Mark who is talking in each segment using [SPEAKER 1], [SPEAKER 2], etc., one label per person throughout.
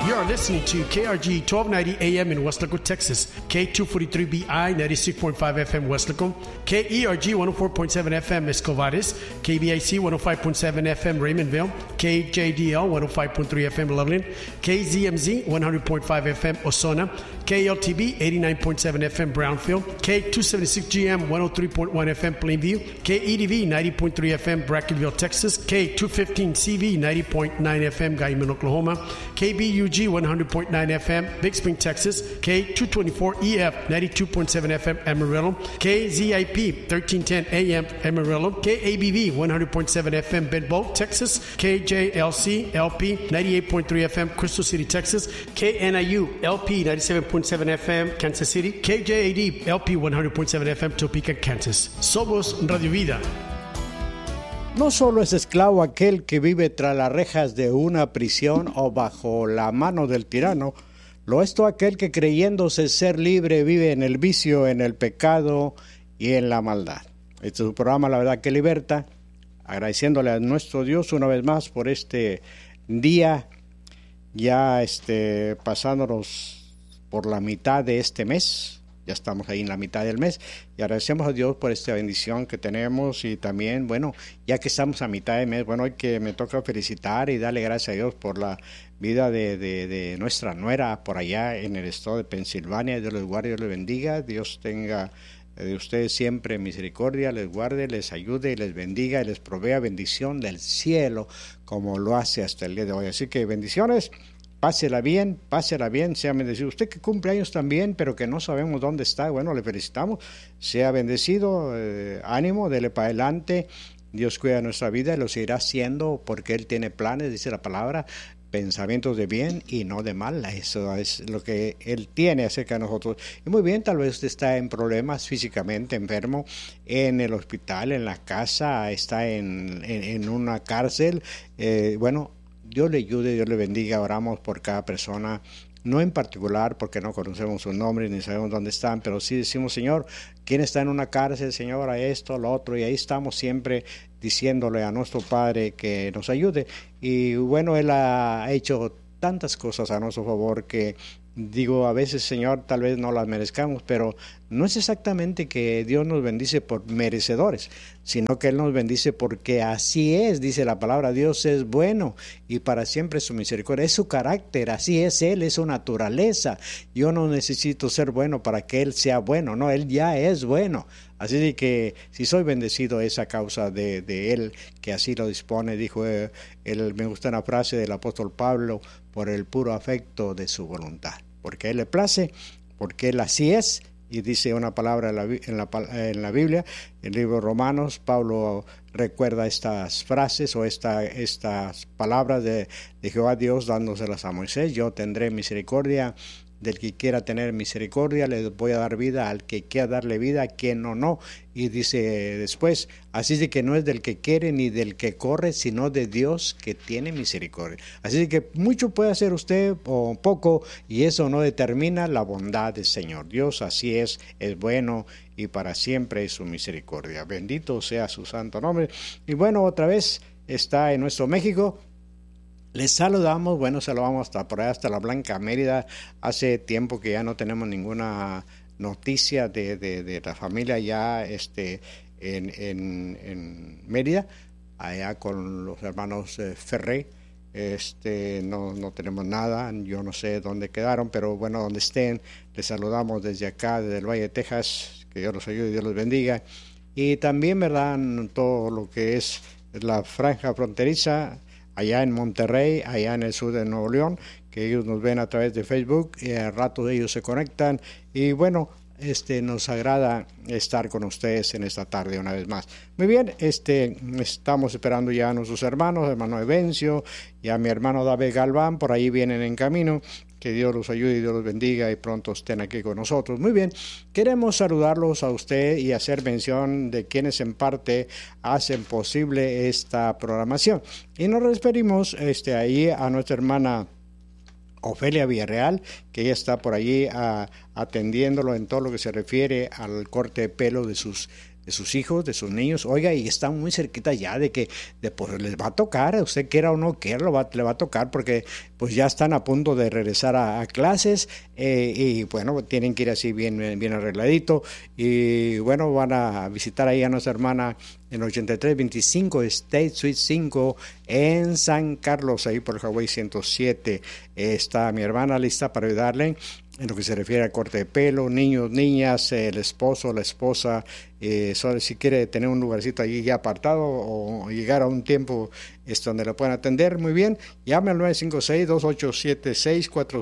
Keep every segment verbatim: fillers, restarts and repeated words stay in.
[SPEAKER 1] You're listening to K R G twelve ninety A M in Weslaco, Texas, K two forty-three B I ninety-six point five F M Weslaco, K E R G one oh four point seven F M Escovares, K B I C one oh five point seven F M Raymondville, K J D L one oh five point three F M Loveland, K Z M Z one hundred point five F M Osona, K L T B eighty-nine point seven F M Brownfield, K two seventy-six G M one oh three point one F M Plainview, K E D V ninety point three F M Brackenville, Texas, K two fifteen C V ninety point nine F M Guyman, Oklahoma, K B U G one hundred point nine F M Big Spring, Texas, K two twenty-four E F ninety-two point seven F M Amarillo, K Z I P thirteen ten A M Amarillo, K A B V one hundred point seven F M Bedboe, Texas, K J L C L P ninety-eight point three F M Crystal City, Texas, K N I U L P ninety-seven point seven F M Kansas City, K J A D L P one hundred point seven F M Topeka, Kansas. Somos Radio Vida.
[SPEAKER 2] No solo es esclavo aquel que vive tras las rejas de una prisión o bajo la mano del tirano, lo es todo aquel que creyéndose ser libre vive en el vicio, en el pecado y en la maldad. Este es su programa La Verdad que Liberta, agradeciéndole a nuestro Dios una vez más por este día, ya este, pasándonos por la mitad de este mes. Ya estamos ahí en la mitad del mes y agradecemos a Dios por esta bendición que tenemos y también, bueno, ya que estamos a mitad de mes, bueno, hoy que me toca felicitar y darle gracias a Dios por la vida de, de, de nuestra nuera por allá en el estado de Pensilvania. Dios les guarde, Dios les bendiga, Dios tenga de ustedes siempre misericordia, les guarde, les ayude, les bendiga y les provea bendición del cielo como lo hace hasta el día de hoy. Así que bendiciones. Pásela bien, pásela bien, sea bendecido. Usted que cumple años también, pero que no sabemos dónde está, bueno, le felicitamos. Sea bendecido, eh, ánimo, dele para adelante. Dios cuida nuestra vida y lo seguirá haciendo porque Él tiene planes, dice la palabra, pensamientos de bien y no de mal. Eso es lo que Él tiene acerca de nosotros. Y muy bien, tal vez usted está en problemas físicamente, enfermo, en el hospital, en la casa, está en, en, en una cárcel. Eh, bueno, Dios le ayude, Dios le bendiga. Oramos por cada persona, no en particular porque no conocemos su nombre ni sabemos dónde están, pero sí decimos, Señor, ¿quién está en una cárcel? Señor, a esto, a lo otro, y ahí estamos siempre diciéndole a nuestro Padre que nos ayude. Y bueno, Él ha hecho tantas cosas a nuestro favor que digo, a veces, Señor, tal vez no las merezcamos, pero no es exactamente que Dios nos bendice por merecedores, sino que Él nos bendice porque así es, dice la palabra. Dios es bueno y para siempre su misericordia. Es su carácter, así es Él, es su naturaleza. Yo no necesito ser bueno para que Él sea bueno, no, Él ya es bueno. Así de que si soy bendecido es a causa de, de Él, que así lo dispone. Dijo, eh, él, me gusta una frase del apóstol Pablo, por el puro afecto de su voluntad. Porque a Él le place, porque Él así es. Y dice una palabra en la, en la, en la Biblia, en el libro de Romanos, Pablo recuerda estas frases o esta, estas palabras de, de Jehová Dios dándoselas a Moisés. Yo tendré misericordia del que quiera tener misericordia, le voy a dar vida al que quiera darle vida, a quien no, no. Y dice después, así de que no es del que quiere ni del que corre, sino de Dios que tiene misericordia. Así de que mucho puede hacer usted o poco, y eso no determina la bondad del Señor. Dios así es, es bueno y para siempre es su misericordia. Bendito sea su santo nombre. Y bueno, otra vez está en nuestro México. Les saludamos, bueno, saludamos hasta por allá, hasta la Blanca Mérida. Hace tiempo que ya no tenemos ninguna noticia de, de, de la familia ya este, en, en, en Mérida, allá con los hermanos eh, Ferré. Este, no, no tenemos nada, yo no sé dónde quedaron, pero bueno, donde estén, les saludamos desde acá, desde el Valle de Texas. Que Dios los ayude y Dios los bendiga. Y también, ¿verdad?, todo lo que es la franja fronteriza, allá en Monterrey, allá en el sur de Nuevo León, que ellos nos ven a través de Facebook, y a ratos ellos se conectan, y bueno, este nos agrada estar con ustedes en esta tarde una vez más. Muy bien, este estamos esperando ya a nuestros hermanos, hermano Evencio, y a mi hermano David Galván, por ahí vienen en camino. Que Dios los ayude y Dios los bendiga y pronto estén aquí con nosotros. Muy bien, queremos saludarlos a usted y hacer mención de quienes en parte hacen posible esta programación. Y nos referimos este, ahí a nuestra hermana Ofelia Villarreal, que ella está por allí a, atendiéndolo en todo lo que se refiere al corte de pelo de sus de sus hijos, de sus niños, oiga, y están muy cerquita ya de que de, pues, les va a tocar, usted quiera o no quiera, lo va, le va a tocar porque pues ya están a punto de regresar a, a clases eh, y bueno, tienen que ir así bien, bien arregladito y bueno, van a visitar ahí a nuestra hermana en ochenta y tres veinticinco State Suite cinco en San Carlos, ahí por Highway ciento siete. Está mi hermana lista para ayudarle en lo que se refiere a corte de pelo, niños, niñas, el esposo, la esposa, eh, solo si quiere tener un lugarcito allí ya apartado o llegar a un tiempo es donde lo pueden atender muy bien, llame al nueve cinco seis, dos ocho siete, cuatro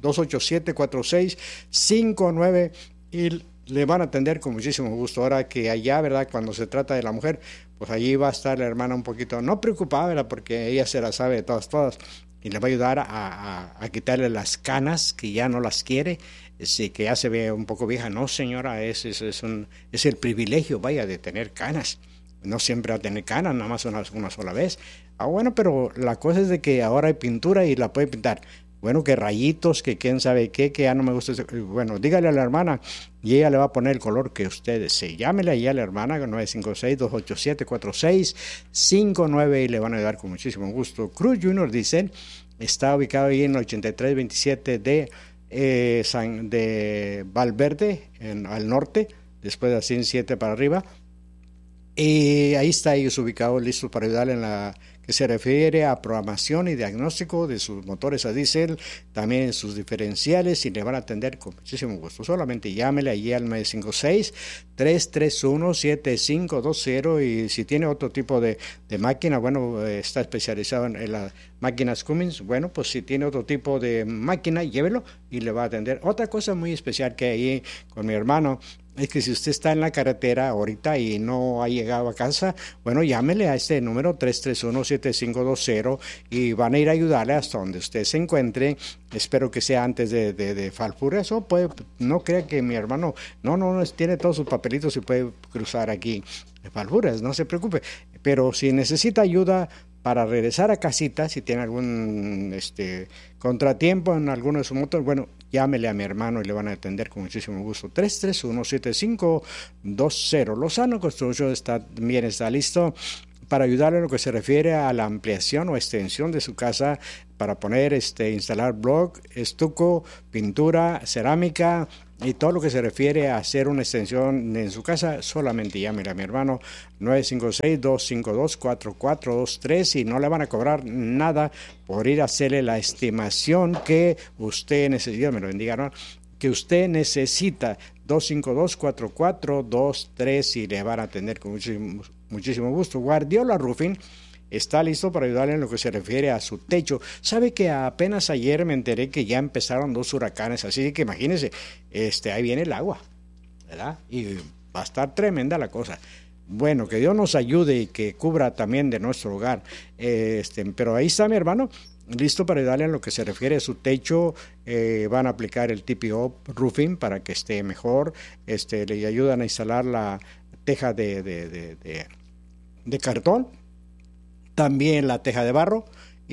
[SPEAKER 2] seis cinco nueve y le van a atender con muchísimo gusto. Ahora que allá, ¿verdad? Cuando se trata de la mujer, pues allí va a estar la hermana un poquito, no preocupada, ¿verdad? Porque ella se la sabe de todas, todas. Y le va a ayudar a, a, a quitarle las canas que ya no las quiere, sí, que ya se ve un poco vieja. No, señora, es, es, es, un, es el privilegio, vaya, de tener canas. No siempre va a tener canas, nada más una, una sola vez. Ah, bueno, pero la cosa es de que ahora hay pintura y la puede pintar. Bueno, que rayitos, que quién sabe qué, que ya no me gusta. Bueno, dígale a la hermana y ella le va a poner el color que usted desee. Llámele ahí a la hermana nueve cinco seis, dos ocho siete, cuatro seis cinco nueve y le van a ayudar con muchísimo gusto. Cruz Junior, dicen, está ubicado ahí en ochenta y tres veintisiete de, eh, San, de Valverde, en, al norte, después de cien siete para arriba. Y ahí está ellos ubicados, listos para ayudarle en la que se refiere a programación y diagnóstico de sus motores a diésel, también sus diferenciales, y le van a atender con muchísimo gusto. Solamente llámele allí al nueve cinco seis, tres tres uno, siete cinco dos cero y si tiene otro tipo de, de máquina, bueno, eh, está especializado en, en las máquinas Cummins, bueno, pues si tiene otro tipo de máquina, llévelo y le va a atender. Otra cosa muy especial que hay ahí con mi hermano es que si usted está en la carretera ahorita y no ha llegado a casa, bueno, llámele a este número tres tres uno, siete cinco dos cero y van a ir a ayudarle hasta donde usted se encuentre. Espero que sea antes de, de, de Falfurrias, o puede, no crea que mi hermano, no, no, no, tiene todos sus papelitos y puede cruzar aquí de Falfurrias, no se preocupe. Pero si necesita ayuda para regresar a casita, si tiene algún este contratiempo en alguno de sus motores, bueno, llámele a mi hermano y le van a atender con muchísimo gusto. tres tres uno, siete cinco dos cero. Lozano Construction está, también está listo para ayudarle en lo que se refiere a la ampliación o extensión de su casa, para poner, este, instalar block, estuco, pintura, cerámica y todo lo que se refiere a hacer una extensión en su casa. Solamente llámele a mi hermano nueve cinco seis, dos cinco dos, cuatro cuatro dos tres y no le van a cobrar nada por ir a hacerle la estimación que usted necesita. Me lo bendiga, ¿no? Que usted necesita. Dos cinco dos, cuatro cuatro dos tres y le van a atender con muchísimo, muchísimo gusto. Guardiola Roofing está listo para ayudarle en lo que se refiere a su techo. Sabe que apenas ayer me enteré que ya empezaron dos huracanes, así que imagínense, este, ahí viene el agua, ¿verdad? Y va a estar tremenda la cosa. Bueno, que Dios nos ayude y que cubra también de nuestro hogar. Este, pero ahí está mi hermano, listo para ayudarle en lo que se refiere a su techo. Eh, van a aplicar el T P O Roofing para que esté mejor. Este, le ayudan a instalar la teja de, de, de, de, de cartón, también la teja de barro,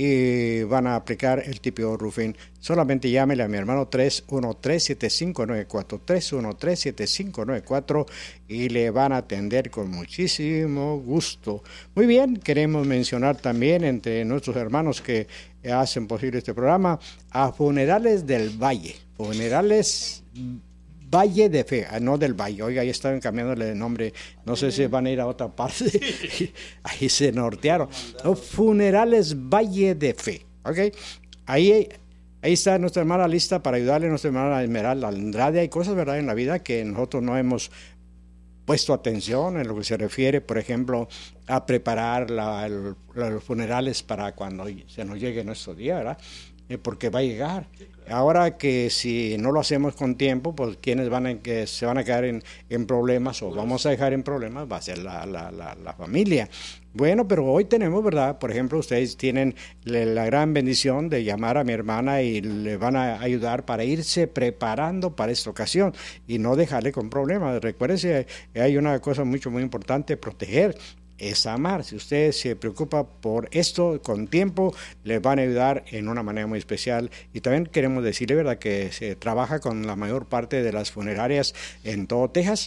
[SPEAKER 2] y van a aplicar el T P O Roofing. Solamente llámele a mi hermano tres uno tres, siete cinco nueve cuatro, tres uno tres, siete cinco nueve cuatro y le van a atender con muchísimo gusto. Muy bien, queremos mencionar también entre nuestros hermanos que hacen posible este programa a Funerales del Valle. Funerales Valle de Fe, no del Valle, oiga, ahí estaban cambiándole de nombre, no sé si van a ir a otra parte, ahí se nortearon. No, Funerales Valle de Fe, ok, ahí, ahí está nuestra hermana lista para ayudarle, nuestra hermana Esmeralda Andrade. Hay cosas, verdad, en la vida que nosotros no hemos puesto atención en lo que se refiere, por ejemplo, a preparar la, el, los funerales para cuando se nos llegue nuestro día, ¿verdad? Porque va a llegar. Ahora que si no lo hacemos con tiempo, pues quienes van a, que se van a quedar en, en problemas o vamos a dejar en problemas va a ser la, la, la, la familia. Bueno, pero hoy tenemos, ¿verdad? Por ejemplo, ustedes tienen la gran bendición de llamar a mi hermana y le van a ayudar para irse preparando para esta ocasión y no dejarle con problemas. Recuérdense, hay una cosa mucho, muy importante, proteger. Es amar. Si usted se preocupa por esto con tiempo, le van a ayudar en una manera muy especial. Y también queremos decirle, ¿verdad?, que se trabaja con la mayor parte de las funerarias en todo Texas.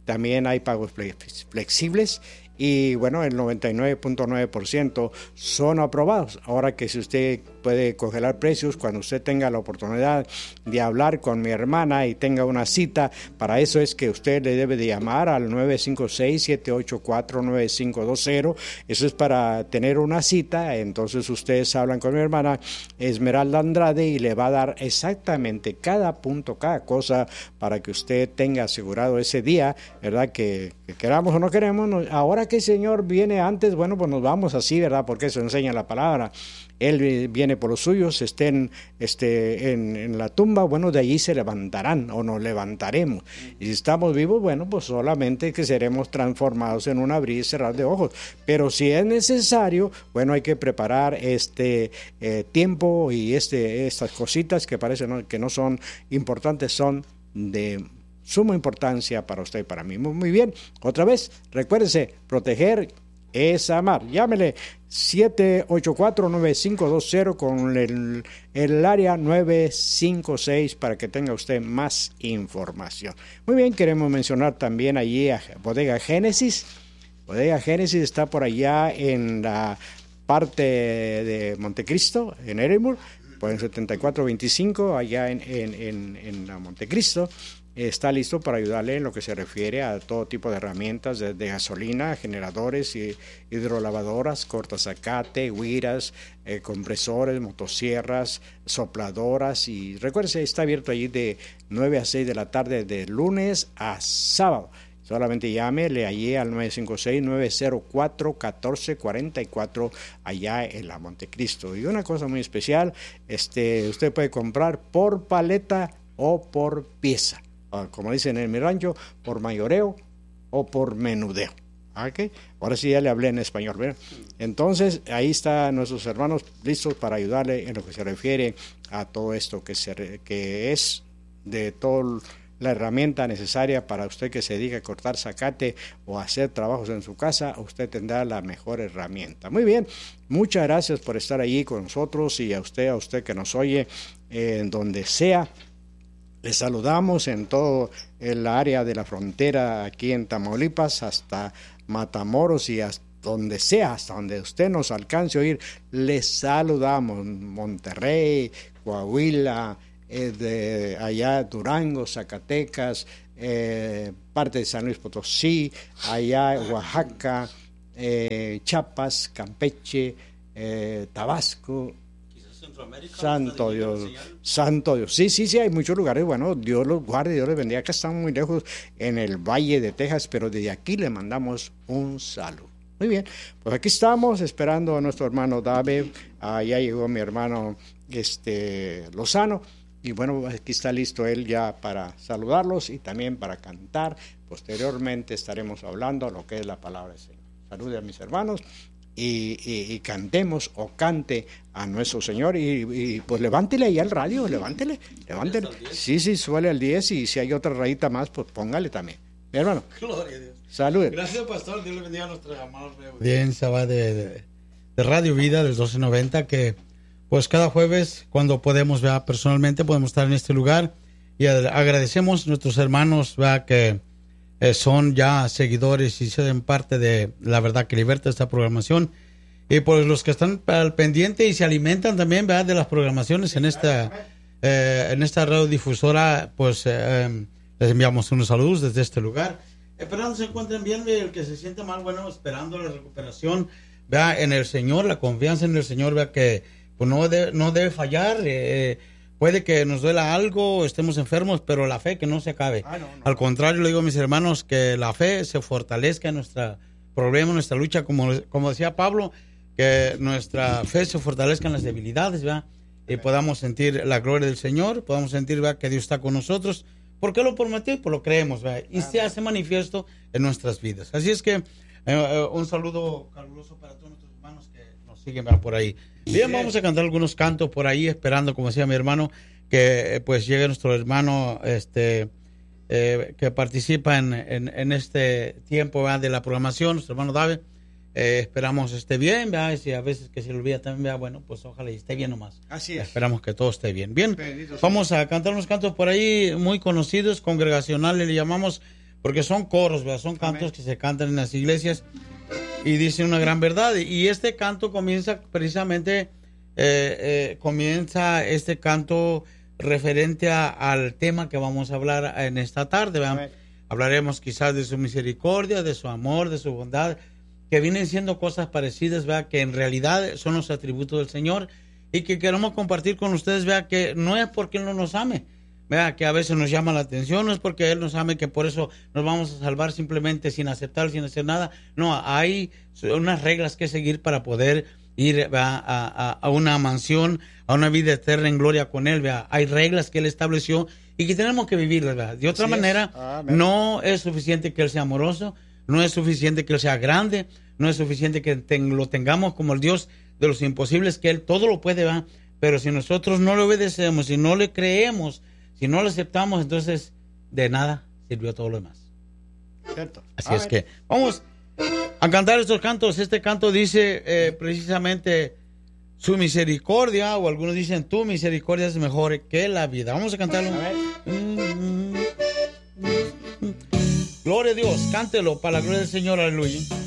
[SPEAKER 2] también hay pagos flexibles. Y bueno, el noventa y nueve punto nueve por ciento son aprobados. Ahora que si usted puede congelar precios, cuando usted tenga la oportunidad de hablar con mi hermana y tenga una cita, para eso es que usted le debe de llamar al nueve cinco seis, siete ocho cuatro, nueve cinco dos cero. Eso es para tener una cita. Entonces ustedes hablan con mi hermana Esmeralda Andrade y le va a dar exactamente cada punto, cada cosa para que usted tenga asegurado ese día, ¿verdad? Que, que queramos o no queremos. No, ahora que el Señor viene antes, bueno, pues nos vamos así, ¿verdad? Porque eso enseña la palabra. Él viene por los suyos, estén este, en, en la tumba, bueno, de allí se levantarán o nos levantaremos. Y si estamos vivos, bueno, pues solamente que seremos transformados en un abrir y cerrar de ojos. Pero si es necesario, bueno, hay que preparar este eh, tiempo y este estas cositas que parecen ¿no? que no son importantes, son de suma importancia para usted y para mí. Muy bien, otra vez, recuérdese, proteger es amar. Llámele siete ocho cuatro, nueve cinco dos cero con el, el área nueve cinco seis para que tenga usted más información. Muy bien, queremos mencionar también allí a Bodega Génesis. Bodega Génesis está por allá en la parte de Montecristo, en Edinburgh, por el setenta y cuatro veinticinco, allá en, en, en, en la Montecristo. Está listo para ayudarle en lo que se refiere a todo tipo de herramientas, desde gasolina, generadores, y hidrolavadoras, cortazacate, huiras, eh, compresores, motosierras, sopladoras. Y recuérdese, está abierto allí de nueve a seis de la tarde, de lunes a sábado. Solamente llámele allí al nueve cinco seis, nueve cero cuatro, uno cuatro cuatro cuatro allá en la Montecristo. Y una cosa muy especial, este, usted puede comprar por paleta o por pieza. Como dicen en mi rancho, por mayoreo o por menudeo. ¿Okay? Ahora sí ya le hablé en español, ¿verdad? Entonces, ahí están nuestros hermanos listos para ayudarle en lo que se refiere a todo esto que, se, que es de toda la herramienta necesaria para usted que se dedica a cortar zacate o hacer trabajos en su casa. Usted tendrá la mejor herramienta. Muy bien, muchas gracias por estar allí con nosotros y a usted, a usted que nos oye eh, en donde sea. Les saludamos en todo el área de la frontera aquí en Tamaulipas hasta Matamoros y hasta donde sea, hasta donde usted nos alcance a oír. Les saludamos. Monterrey, Coahuila, eh, de allá Durango, Zacatecas, eh, parte de San Luis Potosí, allá Oaxaca, eh, Chiapas, Campeche, eh, Tabasco. Santo Dios, santo Dios. Sí, sí, sí, hay muchos lugares. Bueno, Dios los guarde, Dios les bendiga. Acá están muy lejos en el Valle de Texas, pero desde aquí le mandamos un saludo. Muy bien, pues aquí estamos esperando a nuestro hermano David. Ah, ya llegó mi hermano este, Lozano. Y bueno, aquí está listo él ya para saludarlos y también para cantar. Posteriormente estaremos hablando lo que es la palabra del Señor. Salude a mis hermanos. Y, y, y cantemos o cante a nuestro Señor y, y pues levántele ahí al radio, levántele, levántele. Sí, sí, suele al diez y si hay otra rayita más, pues póngale también. Mi hermano.
[SPEAKER 3] Gloria a Dios.
[SPEAKER 2] Salud.
[SPEAKER 3] Gracias, pastor. Dios le bendiga a nuestra amada audiencia va de, de, de Radio Vida del doce noventa, que pues cada jueves cuando podemos, ¿verdad? Personalmente podemos estar en este lugar y agradecemos a nuestros hermanos, ¿verdad? Que Eh, son ya seguidores y son parte de La Verdad que Liberta, esta programación, y pues los que están al pendiente y se alimentan también, ¿verdad? De las programaciones en esta eh, en esta radiodifusora, pues eh, les enviamos unos saludos desde este lugar, esperando se encuentren bien. El que se siente mal, bueno, esperando la recuperación, ¿verdad? En el Señor, la confianza en el Señor, ¿verdad? Que pues no debe, no debe fallar. eh, Puede que nos duela algo, estemos enfermos, pero la fe que no se acabe. Ah, no, no. Al contrario, le digo a mis hermanos que la fe se fortalezca en nuestro problema, en nuestra lucha, como, como decía Pablo, que nuestra fe se fortalezca en las debilidades, ¿verdad? Y podamos sentir la gloria del Señor, podamos sentir, ¿verdad? Que Dios está con nosotros. ¿Por qué lo prometió? Pues lo creemos, ¿verdad? Y se hace manifiesto en nuestras vidas. Así es que eh, eh, un saludo caluroso para todos nuestros hermanos que nos siguen, ¿verdad? Por ahí. Bien, vamos a cantar algunos cantos por ahí, esperando, como decía mi hermano, que pues llegue nuestro hermano este eh, que participa en, en, en este tiempo, ¿verdad? De la programación, nuestro hermano David. Eh, esperamos esté bien, ¿verdad? Y si a veces que se le olvida también, ¿verdad? Bueno, pues ojalá y esté bien nomás.
[SPEAKER 2] Así es.
[SPEAKER 3] Esperamos que todo esté bien. Bien, vamos a cantar unos cantos por ahí muy conocidos, congregacionales, le llamamos porque son coros, ¿verdad? Son cantos Amén. Que se cantan en las iglesias y dicen una gran verdad. Y este canto comienza precisamente, eh, eh, comienza este canto referente a, al tema que vamos a hablar en esta tarde, ¿verdad? Hablaremos quizás de su misericordia, de su amor, de su bondad, que vienen siendo cosas parecidas, ¿verdad? Que en realidad son los atributos del Señor y que queremos compartir con ustedes, ¿verdad? Que no es porque Él no nos ame, ¿verdad? Que a veces nos llama la atención, no es porque Él nos ame que por eso nos vamos a salvar simplemente sin aceptar, sin hacer nada. No, hay unas reglas que seguir para poder ir a, a, a una mansión, a una vida eterna en gloria con Él, ¿verdad? Hay reglas que Él estableció y que tenemos que vivirlas, ¿verdad? De otra Así manera, ah, no es suficiente que Él sea amoroso, no es suficiente que Él sea grande, no es suficiente que ten, lo tengamos como el Dios de los imposibles, que Él todo lo puede, ¿verdad? Pero si nosotros no le obedecemos, si no le creemos, si no lo aceptamos, entonces de nada sirvió todo lo demás.
[SPEAKER 1] Cierto.
[SPEAKER 3] Así a es ver. que vamos a cantar estos cantos. Este canto dice eh, precisamente su misericordia, o algunos dicen tu misericordia es mejor que la vida. Vamos a cantarlo. A ver. Gloria a Dios, cántelo para la gloria del Señor, aleluya.